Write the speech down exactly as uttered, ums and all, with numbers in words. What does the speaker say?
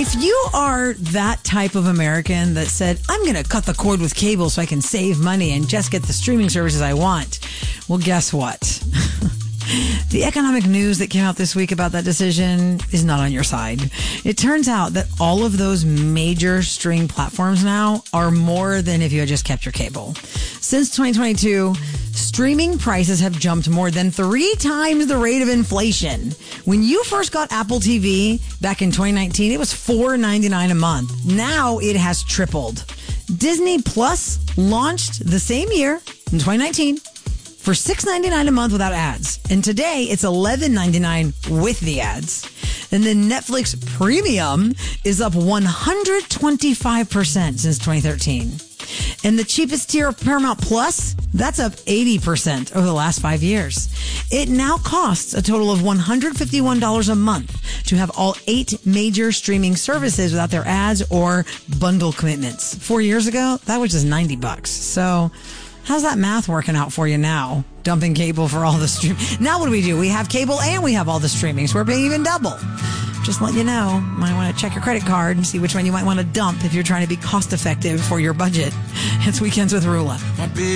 If you are that type of American that said, I'm going to cut the cord with cable so I can save money and just get the streaming services I want, well, guess what? The economic news that came out this week about that decision is not on your side. It turns out that all of those major streaming platforms now are more than if you had just kept your cable. Since twenty twenty-two, streaming prices have jumped more than three times the rate of inflation. When you first got Apple T V back in twenty nineteen, it was four dollars and ninety-nine cents a month. Now it has tripled. Disney Plus launched the same year in twenty nineteen for six dollars and ninety-nine cents a month without ads. And today it's eleven dollars and ninety-nine cents with the ads. And then Netflix Premium is up one hundred twenty-five percent since twenty thirteen. And the cheapest tier of Paramount Plus, that's up eighty percent over the last five years. It now costs a total of one hundred fifty-one dollars a month to have all eight major streaming services without their ads or bundle commitments. Four years ago, that was just ninety bucks. So how's that math working out for you now? Dumping cable for all the stream. Now what do we do? We have cable and we have all the streaming, so we're paying even double. Just let you know, might want to check your credit card and see which one you might want to dump if you're trying to be cost effective for your budget. It's Weekends with Rula.